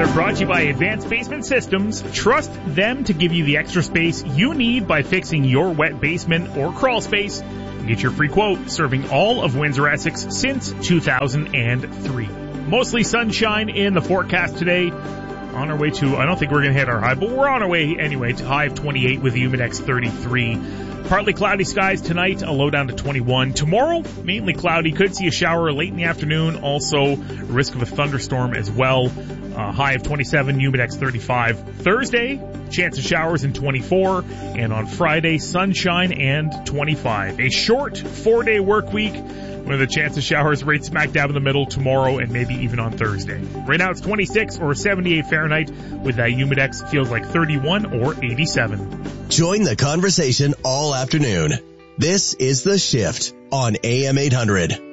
weather brought to you by Advanced Basement Systems. Trust them to give you the extra space you need by fixing your wet basement or crawl space. Get your free quote, serving all of Windsor-Essex since 2003. Mostly sunshine in the forecast today. On our way to, I don't think we're going to hit our high, but we're on our way anyway to high of 28 with the Humidex 33. Partly cloudy skies tonight, a low down to 21. Tomorrow, mainly cloudy. Could see a shower late in the afternoon. Also, risk of a thunderstorm as well. High of 27, Humidex 35. Thursday, chance of showers in 24. And on Friday, sunshine and 25. A short 4-day work week with a chance of showers right smack dab in the middle tomorrow and maybe even on Thursday. Right now it's 26 or 78 Fahrenheit with that Humidex. Feels like 31 or 87. Join the conversation all afternoon. This is The Shift on AM 800.